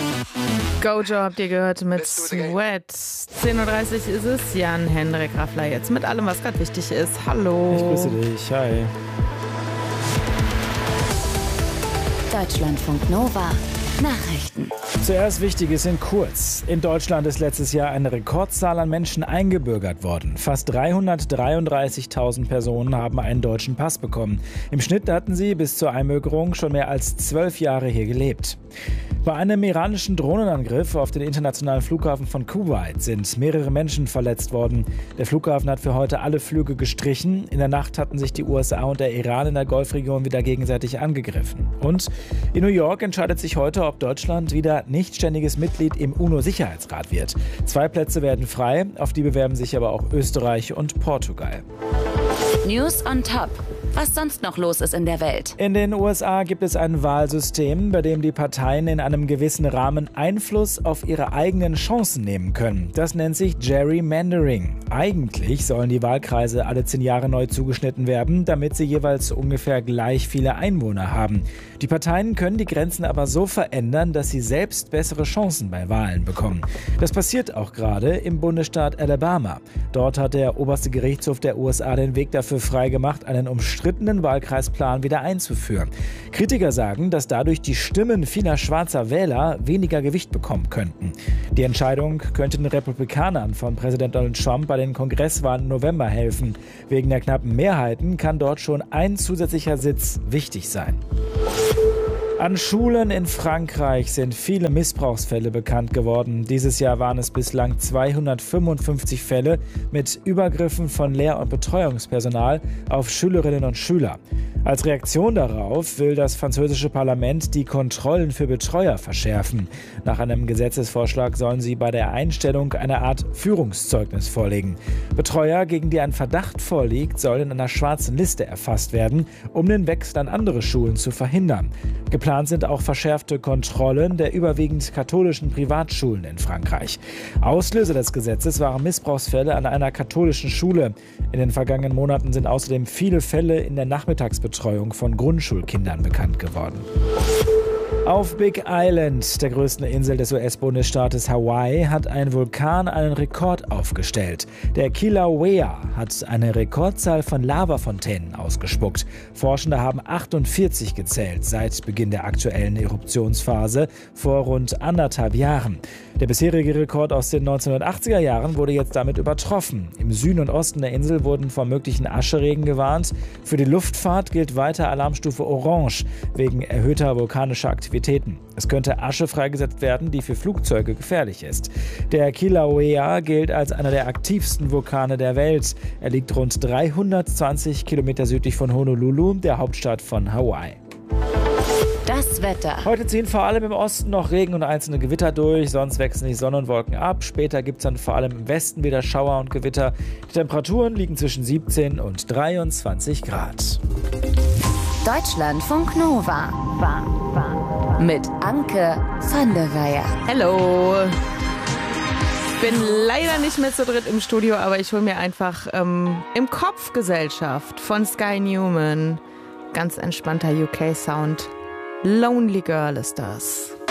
Gojo habt ihr gehört mit Sweat. 10.30 Uhr ist es. Jan-Hendrik Raffler jetzt mit allem, was gerade wichtig ist. Hallo. Ich grüße dich. Hi. Deutschlandfunk Nova. Nachrichten. Zuerst Wichtiges in kurz. In Deutschland ist letztes Jahr eine Rekordzahl an Menschen eingebürgert worden. Fast 333.000 Personen haben einen deutschen Pass bekommen. Im Schnitt hatten sie bis zur Einbürgerung schon mehr als 12 Jahre hier gelebt. Bei einem iranischen Drohnenangriff auf den internationalen Flughafen von Kuwait sind mehrere Menschen verletzt worden. Der Flughafen hat für heute alle Flüge gestrichen. In der Nacht hatten sich die USA und der Iran in der Golfregion wieder gegenseitig angegriffen. Und in New York entscheidet sich heute, ob Deutschland wieder nichtständiges Mitglied im UNO-Sicherheitsrat wird. 2 Plätze werden frei, auf die bewerben sich aber auch Österreich und Portugal. News on Top. Was sonst noch los ist in der Welt. In den USA gibt es ein Wahlsystem, bei dem die Parteien in einem gewissen Rahmen Einfluss auf ihre eigenen Chancen nehmen können. Das nennt sich Gerrymandering. Eigentlich sollen die Wahlkreise alle 10 Jahre neu zugeschnitten werden, damit sie jeweils ungefähr gleich viele Einwohner haben. Die Parteien können die Grenzen aber so verändern, dass sie selbst bessere Chancen bei Wahlen bekommen. Das passiert auch gerade im Bundesstaat Alabama. Dort hat der oberste Gerichtshof der USA den Weg dafür freigemacht, einen umstrittenen Wahlkreisplan wieder einzuführen. Kritiker sagen, dass dadurch die Stimmen vieler schwarzer Wähler weniger Gewicht bekommen könnten. Die Entscheidung könnte den Republikanern von Präsident Donald Trump bei den Kongresswahlen im November helfen. Wegen der knappen Mehrheiten kann dort schon ein zusätzlicher Sitz wichtig sein. An Schulen in Frankreich sind viele Missbrauchsfälle bekannt geworden. Dieses Jahr waren es bislang 255 Fälle mit Übergriffen von Lehr- und Betreuungspersonal auf Schülerinnen und Schüler. Als Reaktion darauf will das französische Parlament die Kontrollen für Betreuer verschärfen. Nach einem Gesetzesvorschlag sollen sie bei der Einstellung eine Art Führungszeugnis vorlegen. Betreuer, gegen die ein Verdacht vorliegt, sollen in einer schwarzen Liste erfasst werden, um den Wechsel an andere Schulen zu verhindern. Geplant sind auch verschärfte Kontrollen der überwiegend katholischen Privatschulen in Frankreich. Auslöser des Gesetzes waren Missbrauchsfälle an einer katholischen Schule. In den vergangenen Monaten sind außerdem viele Fälle in der Nachmittagsbetreuung von Grundschulkindern bekannt geworden. Auf Big Island, der größten Insel des US-Bundesstaates Hawaii, hat ein Vulkan einen Rekord aufgestellt. Der Kilauea hat eine Rekordzahl von Lavafontänen ausgespuckt. Forschende haben 48 gezählt seit Beginn der aktuellen Eruptionsphase vor rund 1,5 Jahren. Der bisherige Rekord aus den 1980er Jahren wurde jetzt damit übertroffen. Im Süden und Osten der Insel wurden vor möglichen Ascheregen gewarnt. Für die Luftfahrt gilt weiter Alarmstufe Orange wegen erhöhter vulkanischer Aktivitäten. Es könnte Asche freigesetzt werden, die für Flugzeuge gefährlich ist. Der Kilauea gilt als einer der aktivsten Vulkane der Welt. Er liegt rund 320 Kilometer südlich von Honolulu, der Hauptstadt von Hawaii. Das Wetter. Heute ziehen vor allem im Osten noch Regen und einzelne Gewitter durch, sonst wechseln die Sonne und Wolken ab. Später gibt es dann vor allem im Westen wieder Schauer und Gewitter. Die Temperaturen liegen zwischen 17 und 23 Grad. Deutschlandfunk Nova. Mit Anke van der Weyer. Hello. Ich bin leider nicht mehr zu dritt im Studio, aber ich hole mir einfach im Kopf Gesellschaft von Sky Newman. Ganz entspannter UK-Sound. Lonely Girl ist das.